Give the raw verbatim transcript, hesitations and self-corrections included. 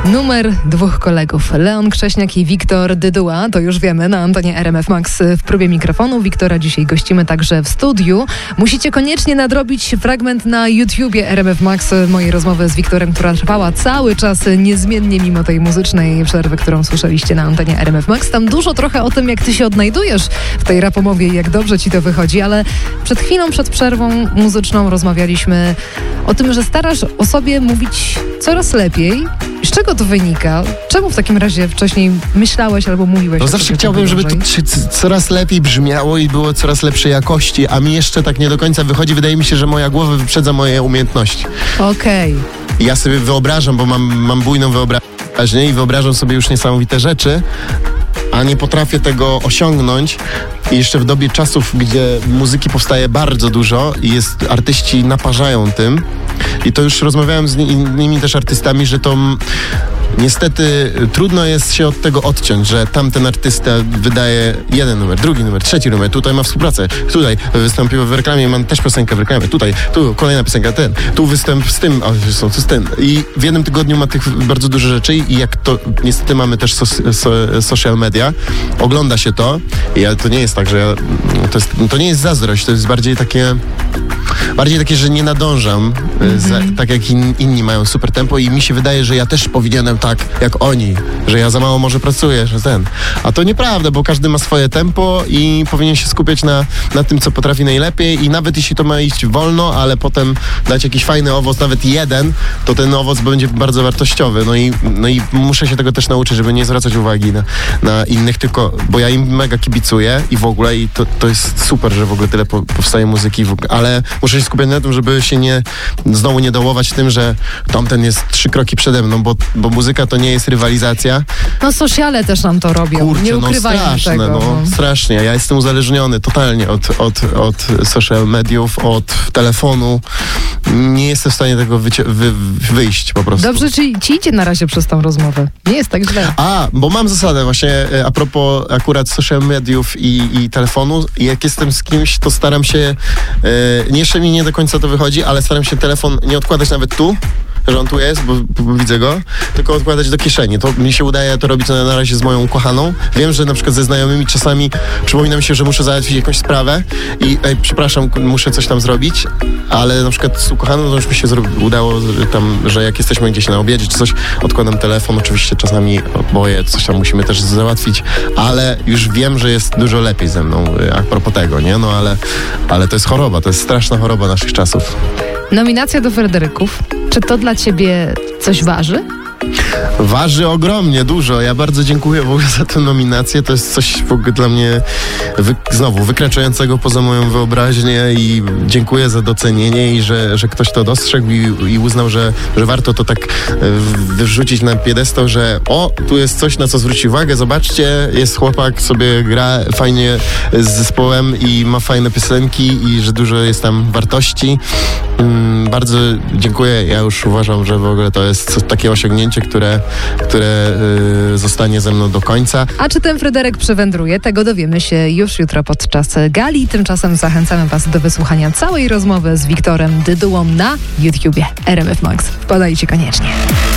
Numer dwóch kolegów, Leon Krześniak i Wiktor Dyduła, to już wiemy, na antenie R M F Max w próbie mikrofonu. Wiktora dzisiaj gościmy także w studiu. Musicie koniecznie nadrobić fragment na YouTubie R M F Max mojej rozmowy z Wiktorem, która trwała cały czas niezmiennie mimo tej muzycznej przerwy, którą słyszeliście na antenie R M F Max. Tam dużo trochę o tym, jak ty się odnajdujesz w tej rapomowie i jak dobrze ci to wychodzi, ale przed chwilą, przed przerwą muzyczną rozmawialiśmy o tym, że starasz o sobie mówić coraz lepiej. Z czego to wynika? Czemu w takim razie wcześniej myślałeś albo mówiłeś? No zawsze chciałbym, żeby to c- coraz lepiej brzmiało i było coraz lepszej jakości, a mi jeszcze tak nie do końca wychodzi. Wydaje mi się, że moja głowa wyprzedza moje umiejętności. Okej. Okay. Ja sobie wyobrażam, bo mam, mam bujną wyobraźnię i wyobrażam sobie już niesamowite rzeczy, a nie potrafię tego osiągnąć. I jeszcze w dobie czasów, gdzie muzyki powstaje bardzo dużo i jest, artyści naparzają tym. I to już rozmawiałem z innymi też artystami, że to m, niestety trudno jest się od tego odciąć, że tamten artysta wydaje jeden numer, drugi numer, trzeci numer, tutaj ma współpracę, tutaj wystąpił w reklamie, mam też piosenkę w reklamie, tutaj, tu kolejna piosenka, ten, tu występ z tym, a są tu z tym. I w jednym tygodniu ma tych bardzo dużo rzeczy i jak to, niestety mamy też so, so, social media, ogląda się to i ja, to nie jest tak, że ja, to, jest, to nie jest zazdrość, to jest bardziej takie bardziej takie, że nie nadążam, mm-hmm. za, tak jak in, inni mają super tempo i mi się wydaje, że ja też powinienem tak jak oni, że ja za mało może pracuję, że ten. A to nieprawda, bo każdy ma swoje tempo i powinien się skupiać na, na tym, co potrafi najlepiej i nawet jeśli to ma iść wolno, ale potem dać jakiś fajny owoc, nawet jeden, to ten owoc będzie bardzo wartościowy. No i, no i muszę się tego też nauczyć, żeby nie zwracać uwagi na, na innych, tylko, bo ja im mega kibicuję i w ogóle i to, to jest super, że w ogóle tyle po, powstaje muzyki, ale muszę się skupiać na tym, żeby się nie, znowu nie dołować tym, że tamten jest trzy kroki przede mną, bo, bo muzyka to nie jest rywalizacja. No sociale też nam to robią, Kurczę, nie ukrywajmy no straszne, tego. No, strasznie. Ja jestem uzależniony totalnie od, od, od social mediów, od telefonu. Nie jestem w stanie tego wycie- wy- wyjść po prostu. Dobrze, czy ci idzie na razie przez tą rozmowę? Nie jest tak źle. A, bo mam zasadę właśnie a propos akurat social mediów i, i telefonu. Jak jestem z kimś, to staram się, e, nie jeszcze mi nie do końca to wychodzi, ale staram się telefon nie odkładać nawet tu, że on tu jest, bo, bo widzę go, tylko odkładać do kieszeni. To mi się udaje to robić na, na razie z moją ukochaną. Wiem, że na przykład ze znajomymi czasami przypomina mi się, że muszę załatwić jakąś sprawę i ej, przepraszam, muszę coś tam zrobić, ale na przykład z ukochaną to już mi się zro- udało, że tam, że jak jesteśmy gdzieś na obiedzie czy coś, odkładam telefon, oczywiście czasami oboje coś tam musimy też załatwić, ale już wiem, że jest dużo lepiej ze mną a propos tego, nie? No ale, ale to jest choroba, to jest straszna choroba naszych czasów. Nominacja do Fryderyków. Czy to dla ciebie coś waży? Waży ogromnie, dużo. Ja bardzo dziękuję w ogóle za tę nominację. To jest coś w ogóle dla mnie wy, znowu wykraczającego poza moją wyobraźnię i dziękuję za docenienie i że, że ktoś to dostrzegł i, i uznał, że, że warto to tak wyrzucić na piedestał, że o, tu jest coś, na co zwróci uwagę. Zobaczcie, jest chłopak, sobie gra fajnie z zespołem i ma fajne piosenki i że dużo jest tam wartości. Mm, bardzo dziękuję. Ja już uważam, że w ogóle to jest takie osiągnięcie, które, które yy, zostanie ze mną do końca. A czy ten Fryderyk przywędruje? Tego dowiemy się już jutro podczas gali. Tymczasem zachęcamy was do wysłuchania całej rozmowy z Wiktorem Dydułą na YouTubie R M F Max. Wpadajcie koniecznie.